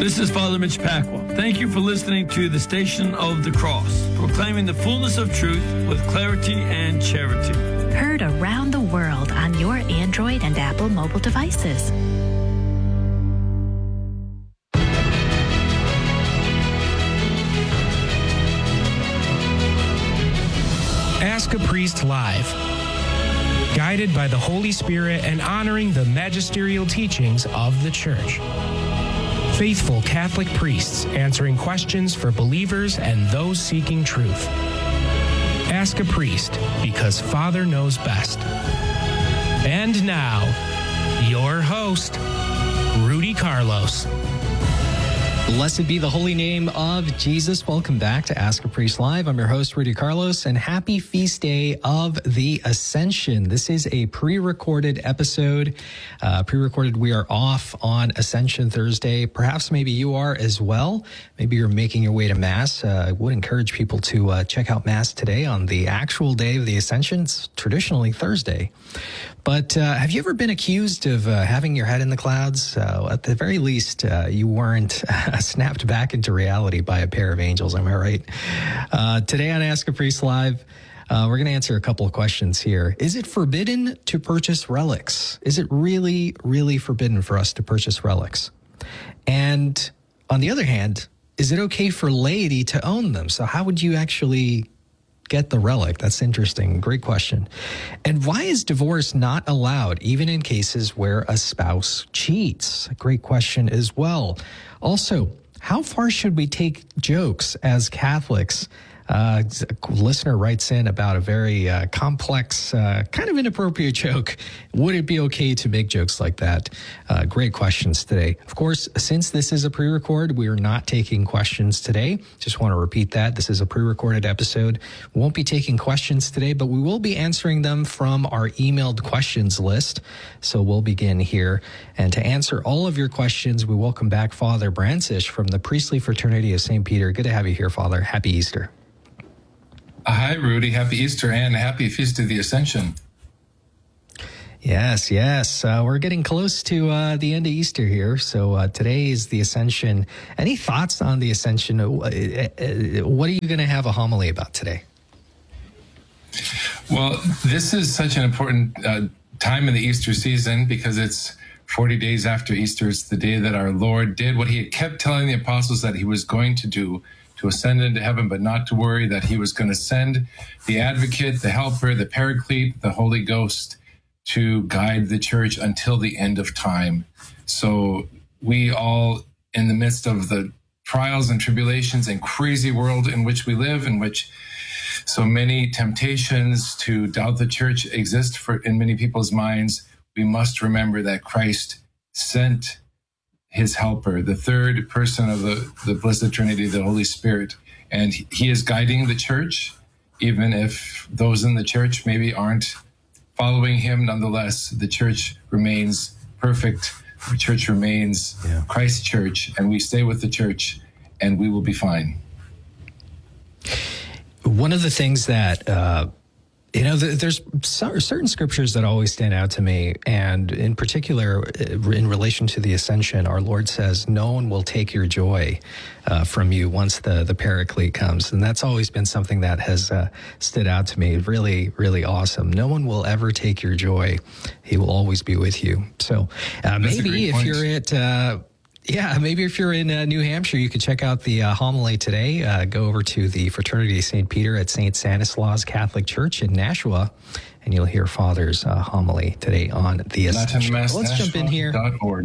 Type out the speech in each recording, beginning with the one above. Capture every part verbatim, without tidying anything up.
This is Father Mitch Pacwa. Thank you for listening to the Station of the Cross, proclaiming the fullness of truth with clarity and charity. Heard around the world on your Android and Apple mobile devices. Ask a Priest Live. Guided by the Holy Spirit and honoring the magisterial teachings of the Church. Faithful Catholic priests answering questions for believers and those seeking truth. Ask a Priest, because Father knows best. And now, your host, Rudy Carlos. Blessed be the holy name of Jesus. Welcome back to Ask a Priest Live. I'm your host, Rudy Carlos, and happy feast day of the Ascension. This is a pre-recorded episode. Uh, pre-recorded, we are off on Ascension Thursday. Perhaps maybe you are as well. Maybe you're making your way to Mass. Uh, I would encourage people to uh, check out Mass today on the actual day of the Ascension. It's traditionally Thursday. But uh, have you ever been accused of uh, having your head in the clouds? Uh, at the very least, uh, you weren't uh, snapped back into reality by a pair of angels. Am I right? Uh, today on Ask a Priest Live, uh, we're going to answer a couple of questions here. Is it forbidden to purchase relics? Is it really, really forbidden for us to purchase relics? And on the other hand, is it okay for laity to own them? So how would you actually get the relic? That's interesting. Great question. And why is divorce not allowed, even in cases where a spouse cheats? A great question as well. Also, how far should we take jokes as Catholics? Uh, a listener writes in about a very uh, complex, uh, kind of inappropriate joke. Would it be okay to make jokes like that? Uh, great questions today. Of course, since this is a pre-record, we are not taking questions today. Just want to repeat that. This is a pre-recorded episode. We won't be taking questions today, but we will be answering them from our emailed questions list. So we'll begin here. And to answer all of your questions, we welcome back Father Brancisz from the Priestly Fraternity of Saint Peter. Good to have you here, Father. Happy Easter. Hi, Rudy. Happy Easter and happy Feast of the Ascension. Yes, yes. Uh, we're getting close to uh, the end of Easter here. So uh, today is the Ascension. Any thoughts on the Ascension? What are you going to have a homily about today? Well, this is such an important uh, time in the Easter season because it's forty days after Easter. It's the day that our Lord did what he had kept telling the apostles that he was going to do, to ascend into heaven, but not to worry, that he was going to send the advocate, the helper, the paraclete, the Holy Ghost to guide the church until the end of time. So we all, in the midst of the trials and tribulations and crazy world in which we live, in which so many temptations to doubt the church exist for in many people's minds, we must remember that Christ sent his helper, the third person of the, the Blessed Trinity, the Holy Spirit. And he is guiding the church, even if those in the church maybe aren't following him. Nonetheless, the church remains perfect. The church remains yeah. Christ's church, and we stay with the church, and we will be fine. One of the things that, uh, you know, there's certain scriptures that always stand out to me, and in particular, in relation to the Ascension, our Lord says, no one will take your joy uh, from you once the, the Paraclete comes. And that's always been something that has uh, stood out to me. Really, really awesome. No one will ever take your joy. He will always be with you. So uh, maybe if point. you're at... Uh, Yeah, maybe if you're in uh, New Hampshire, you could check out the uh, homily today. Uh, go over to the Fraternity of Saint Peter at Saint Stanislaus Catholic Church in Nashua, and you'll hear Father's uh, homily today on the Ascension. Let's jump in here.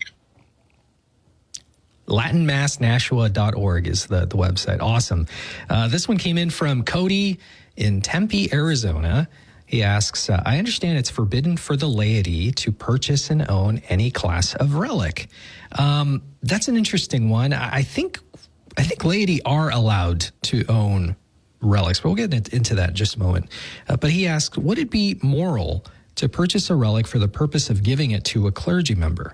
Latin Mass Nashua dot org is the, the website. Awesome. Uh, this one came in from Cody in Tempe, Arizona. He asks, uh, I understand it's forbidden for the laity to purchase and own any class of relic. Um, that's an interesting one. I think I think laity are allowed to own relics, but we'll get into that in just a moment. Uh, but he asks, would it be moral to purchase a relic for the purpose of giving it to a clergy member?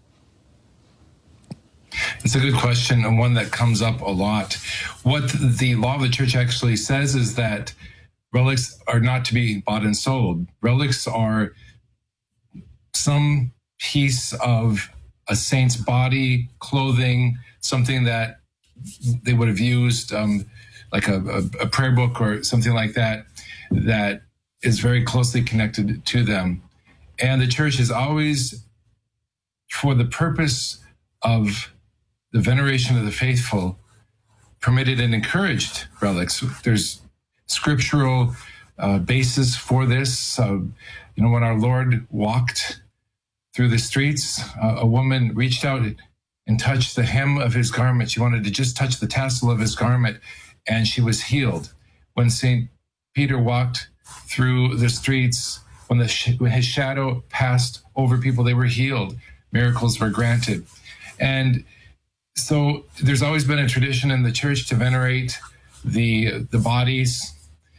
It's a good question, and one that comes up a lot. What the law of the church actually says is that relics are not to be bought and sold. Relics are some piece of a saint's body, clothing, something that they would have used, um, like a, a, a prayer book or something like that, that is very closely connected to them. And the church is always, for the purpose of the veneration of the faithful, permitted and encouraged relics. There's scriptural uh, basis for this. Uh, you know, when our Lord walked through the streets, uh, a woman reached out and touched the hem of his garment. She wanted to just touch the tassel of his garment, and she was healed. When Saint Peter walked through the streets, when, the sh- when his shadow passed over people, they were healed. Miracles were granted. And so there's always been a tradition in the church to venerate the the bodies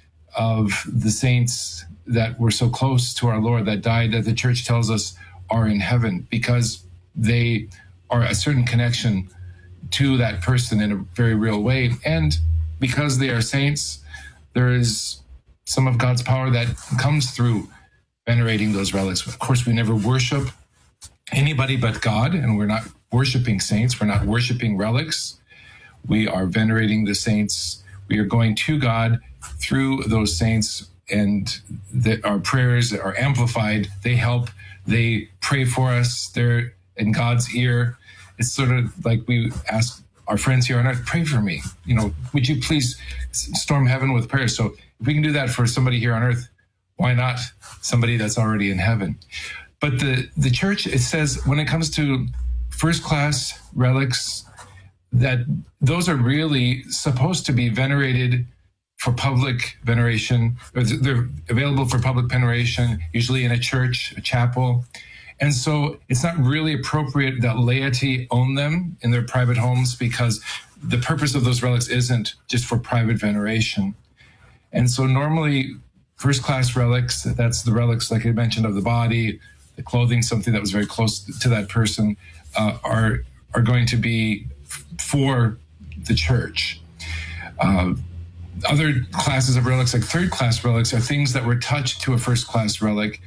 of the saints that were so close to our Lord, that died, that the church tells us are in heaven, because they are a certain connection to that person in a very real way. And because they are saints, there is some of God's power that comes through venerating those relics. Of course, we never worship anybody but God, and we're not worshiping saints. We're not worshiping relics. We are venerating the saints. We are going to God through those saints, and the, our prayers are amplified. They help. They pray for us. They're in God's ear. It's sort of like we ask our friends here on earth, pray for me. You know, would you please storm heaven with prayers? So if we can do that for somebody here on earth, why not somebody that's already in heaven? But the, the church, it says, when it comes to first-class relics, that those are really supposed to be venerated for public veneration. They're available for public veneration, usually in a church, a chapel. And so it's not really appropriate that laity own them in their private homes, because the purpose of those relics isn't just for private veneration. And so normally first-class relics, that's the relics, like I mentioned, of the body, the clothing, something that was very close to that person, uh, are are going to be f- for the church. Uh, other classes of relics, like third-class relics, are things that were touched to a first-class relic,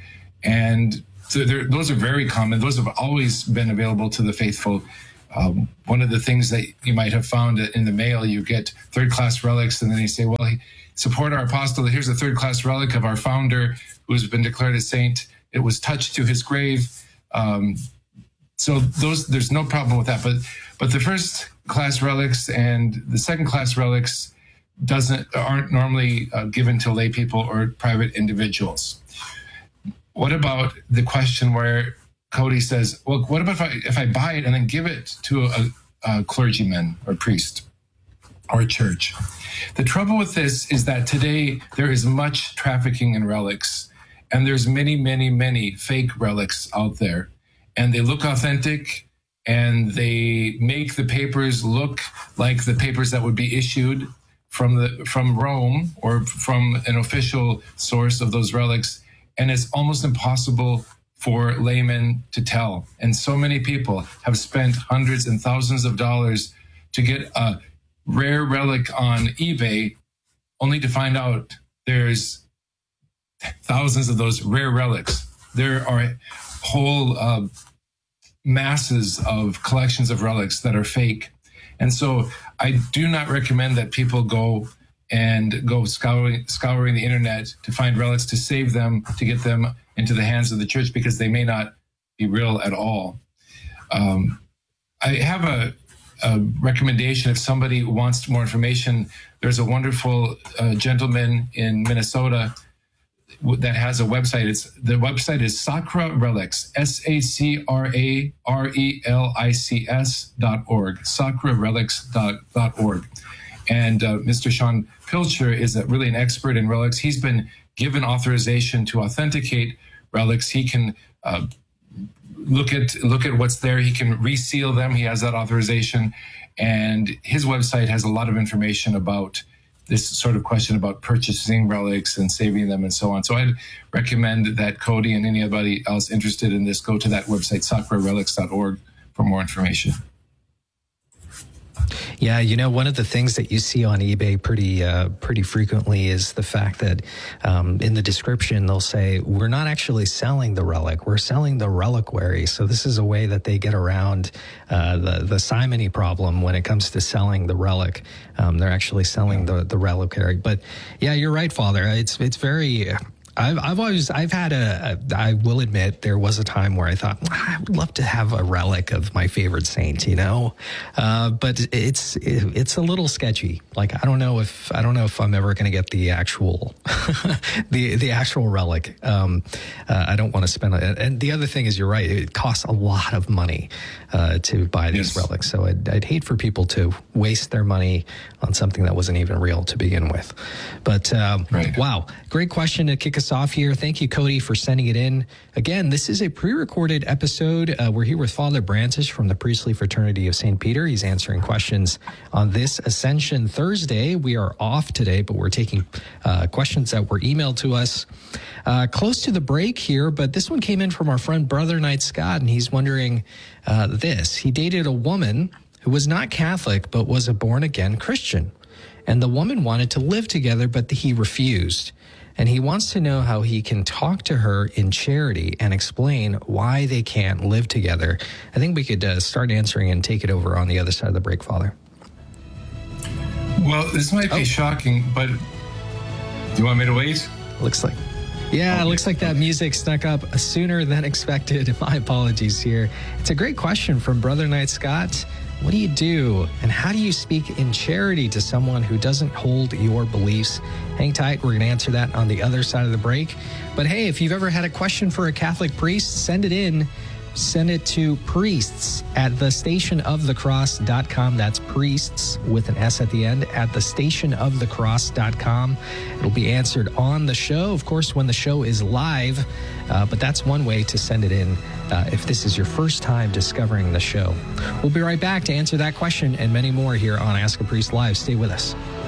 and so those are very common. Those have always been available to the faithful. Um, one of the things that you might have found in the mail, you get third-class relics, and then you say, well, support our apostle. Here's a third-class relic of our founder who's been declared a saint. It was touched to his grave. Um, so those, there's no problem with that. But but the first-class relics and the second-class relics doesn't aren't normally uh, given to lay people or private individuals. What about the question where Cody says, well, what about if I, if I buy it and then give it to a, a clergyman or priest or a church? The trouble with this is that today there is much trafficking in relics, and there's many, many, many fake relics out there, and they look authentic, and they make the papers look like the papers that would be issued from the from Rome or from an official source of those relics. And it's almost impossible for laymen to tell. And so many people have spent hundreds and thousands of dollars to get a rare relic on eBay, only to find out there's thousands of those rare relics. There are whole uh, masses of collections of relics that are fake. And so I do not recommend that people go and go scouring, scouring the internet to find relics, to save them, to get them into the hands of the church, because they may not be real at all. Um, I have a, a recommendation if somebody wants more information. There's a wonderful uh, gentleman in Minnesota that has a website. It's the website is Sacra Relics, S A C R A R E L I C S dot org, sacra relics dot org. And uh, Mister Sean Pilcher is a, really an expert in relics. He's been given authorization to authenticate relics. He can uh, look at look at what's there. He can reseal them. He has that authorization. And his website has a lot of information about this sort of question about purchasing relics and saving them and so on. So I'd recommend that Cody and anybody else interested in this go to that website, sacra relics dot org, for more information. Yeah, you know, one of the things that you see on eBay pretty uh, pretty frequently is the fact that um, in the description they'll say, we're not actually selling the relic, we're selling the reliquary. So this is a way that they get around uh, the, the simony problem when it comes to selling the relic. Um, they're actually selling the, the reliquary. But yeah, you're right, Father. It's, it's very... I've, I've always, I've had a, a, I will admit, there was a time where I thought, I would love to have a relic of my favorite saint, you know? Uh, but it's, it, it's a little sketchy. Like, I don't know if, I don't know if I'm ever going to get the actual, the, the actual relic. Um, uh, I don't want to spend it. And the other thing is, you're right. It costs a lot of money, uh, to buy these yes. relics. So I'd, I'd hate for people to waste their money on something that wasn't even real to begin with. But, um, right. wow. Great question to kick us off here. Thank you, Cody, for sending it in. Again, this is a pre-recorded episode. Uh, we're here with Father Brantish from the Priestly Fraternity of Saint Peter. He's answering questions on this Ascension Thursday. We are off today, but we're taking uh, questions that were emailed to us uh, close to the break here. But this one came in from our friend Brother Knight Scott, and he's wondering uh, this. He dated a woman who was not Catholic, but was a born-again Christian. And the woman wanted to live together, but he refused. And he wants to know how he can talk to her in charity and explain why they can't live together. I think we could uh, start answering and take it over on the other side of the break, Father. Well, this might be oh. shocking, but do you want me to wait? Looks like. Yeah, okay. It looks like that music snuck up sooner than expected. My apologies here. It's a great question from Brother Knight Scott. What do you do, and how do you speak in charity to someone who doesn't hold your beliefs? Hang tight. We're going to answer that on the other side of the break. But hey, if you've ever had a question for a Catholic priest, send it in. Send it to priests at the station of the cross dot com. That's priests with an S at the end at the station of the cross dot com. It'll be answered on the show, of course, when the show is live. Uh, but that's one way to send it in uh, if this is your first time discovering the show. We'll be right back to answer that question and many more here on Ask a Priest Live. Stay with us.